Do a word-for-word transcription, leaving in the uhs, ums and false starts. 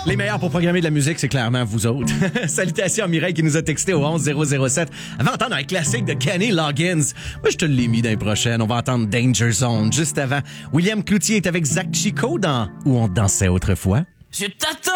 Les meilleurs pour programmer de la musique, c'est clairement vous autres. Salutations à Mireille qui nous a texté au onze zéro zéro sept. Elle va entendre un classique de Kenny Loggins. Moi, je te l'ai mis dans les prochaines. On va entendre Danger Zone juste avant. William Cloutier est avec Zach Chico dans Où on dansait autrefois. Je t'attends!